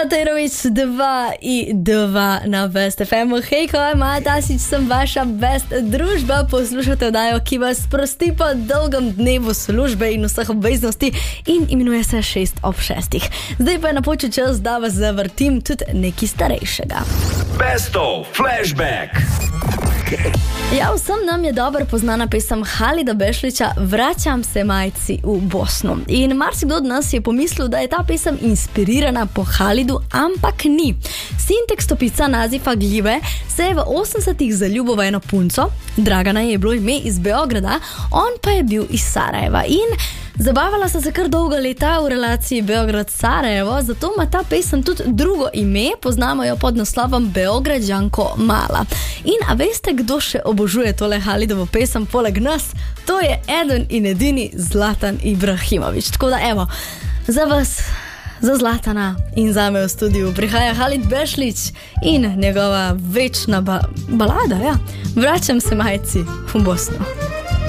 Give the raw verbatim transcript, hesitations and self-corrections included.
Materović dva i dva na Best F M-u. Hej, ko je Maja Tasić, sem vaša Best družba. Poslušate oddajo, ki vas sprosti po dolgem dnevu službe in vseh obveznosti in imenuje se šest ob šestih. Zdaj pa je napočil čas, da vas zavrtim tudi nekaj starejšega. Bestov Flashback. Ja, vsem nam je dobro poznana pesem Halida Bešlića Vraćam se majci v Bosnu. In marsikdo od nas je pomislil, da je ta pesem inspirirana po Halidu, ampak ni. Sin tekstopisca Nazifa Gljive se je v osemdesetih zaljubil v eno punco, Dragana je bilo ime, iz Beograda, on pa je bil iz Sarajeva. In zabavala sta se kar dolga leta v relaciji Beograd-Sarajevo, zato ima ta pesem tudi drugo ime, poznamo jo pod naslovom Beograđanko mala. In a veste, kdo še obožuje tole Halidovo pesem poleg nas? To je eden in edini Zlatan Ibrahimović. Tako da evo, za vas, za Zlatana in zame v studiu prihaja Halid Bešlić in njegova večna ba- balada, ja. Vraćam se majci v Bosnu.